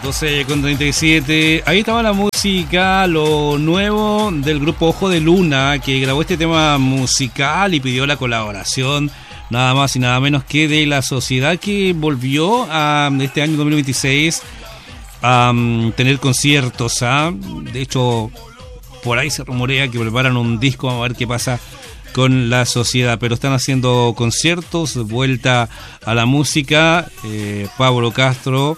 12:37. Ahí estaba la música, lo nuevo del grupo Ojo de Luna, que grabó este tema musical y pidió la colaboración nada más y nada menos que de La Sociedad, que volvió a este año 2026 a tener conciertos. De hecho, por ahí se rumorea que preparan un disco. Vamos a ver qué pasa con La Sociedad, pero están haciendo conciertos, vuelta a la música. Pablo Castro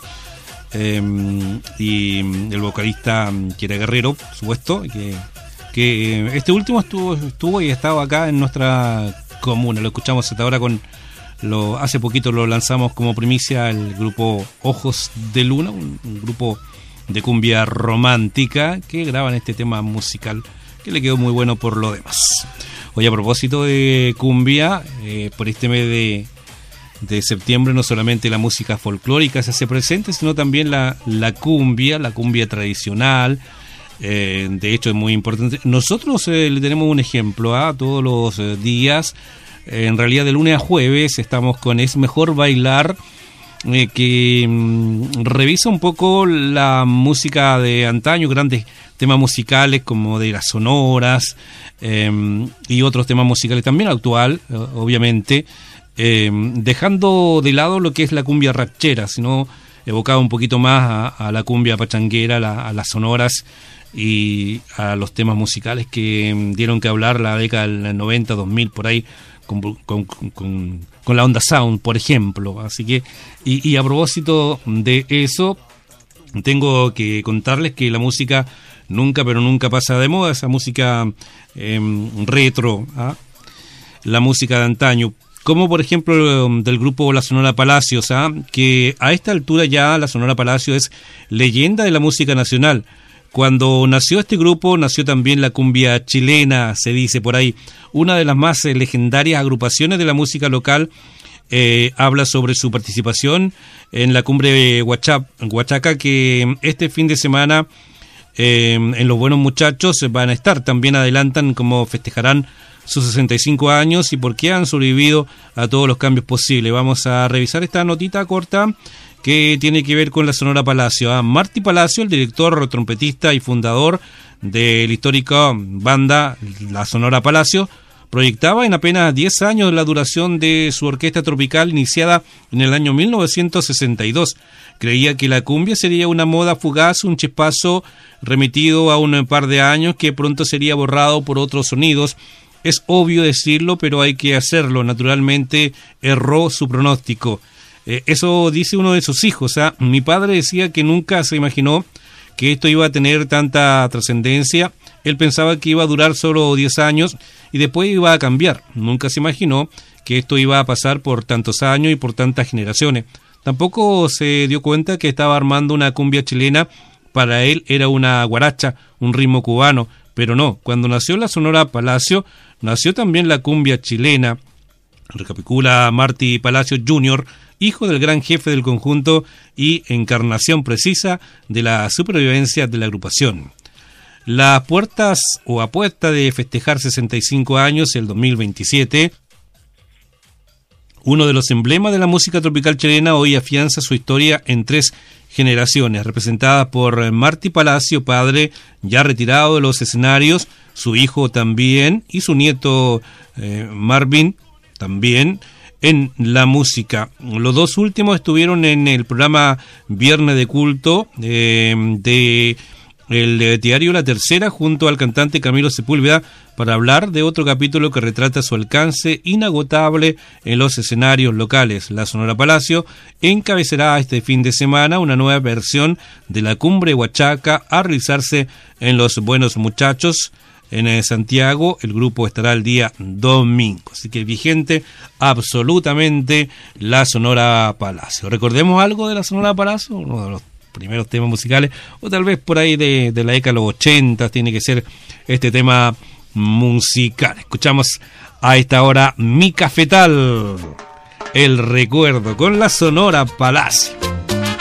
y el vocalista Kira Guerrero, por supuesto, que este último estuvo y estaba acá en nuestra comuna. Lo escuchamos hasta ahora hace poquito lo lanzamos como primicia, el grupo Ojos de Luna, un grupo de cumbia romántica que graban este tema musical que le quedó muy bueno por lo demás. Hoy, a propósito de cumbia, por este mes de septiembre, no solamente la música folclórica se hace presente, sino también la cumbia tradicional. De hecho, es muy importante. Nosotros le tenemos un ejemplo todos los días. En realidad, de lunes a jueves estamos con Es Mejor Bailar, que revisa un poco la música de antaño, grandes temas musicales como de las sonoras y otros temas musicales también actual, obviamente, dejando de lado lo que es la cumbia ranchera, sino evocado un poquito más a la cumbia pachanguera, a las sonoras y a los temas musicales que dieron que hablar la década del 90, 2000, por ahí, con la onda sound, por ejemplo. Así que, y a propósito de eso, tengo que contarles que la música nunca, pero nunca pasa de moda, esa música retro, la música de antaño, como por ejemplo del grupo La Sonora Palacios, que a esta altura ya la Sonora Palacios es leyenda de la música nacional. Cuando nació este grupo, nació también la cumbia chilena, se dice por ahí. Una de las más legendarias agrupaciones de la música local. Habla sobre su participación en la cumbre Huachaca, que este fin de semana en Los Buenos Muchachos van a estar. También adelantan cómo festejarán sus 65 años y por qué han sobrevivido a todos los cambios posibles. Vamos a revisar esta notita corta que tiene que ver con la Sonora Palacio. Marty Palacio, el director, trompetista y fundador de la histórica banda La Sonora Palacio, proyectaba en apenas 10 años la duración de su orquesta tropical iniciada en el año 1962. Creía que la cumbia sería una moda fugaz, un chispazo remitido a un par de años que pronto sería borrado por otros sonidos. Es obvio decirlo, pero hay que hacerlo. Naturalmente erró su pronóstico. Eso dice uno de sus hijos. Mi padre decía que nunca se imaginó que esto iba a tener tanta trascendencia. Él pensaba que iba a durar solo 10 años y después iba a cambiar. Nunca se imaginó que esto iba a pasar por tantos años y por tantas generaciones. Tampoco se dio cuenta que estaba armando una cumbia chilena. Para él era una guaracha, un ritmo cubano. Pero no, cuando nació la Sonora Palacio, nació también la cumbia chilena. Recapitula Marty Palacio Jr., hijo del gran jefe del conjunto y encarnación precisa de la supervivencia de la agrupación. Las puertas o apuesta de festejar 65 años el 2027, uno de los emblemas de la música tropical chilena, hoy afianza su historia en 3 generaciones, representadas por Marty Palacio, padre ya retirado de los escenarios, su hijo también y su nieto Marvin también en la música. Los dos últimos estuvieron en el programa Viernes de Culto de el diario La Tercera junto al cantante Camilo Sepúlveda para hablar de otro capítulo que retrata su alcance inagotable en los escenarios locales. La Sonora Palacio encabezará este fin de semana una nueva versión de la cumbre Huachaca a realizarse en Los Buenos Muchachos en Santiago. El grupo estará el día domingo, así que vigente absolutamente la Sonora Palacio. Recordemos algo de la Sonora Palacio, uno de los primeros temas musicales, o tal vez por ahí de la década de los 80, tiene que ser este tema musical. Escuchamos a esta hora Mi Cafetal, el recuerdo con la Sonora Palacio.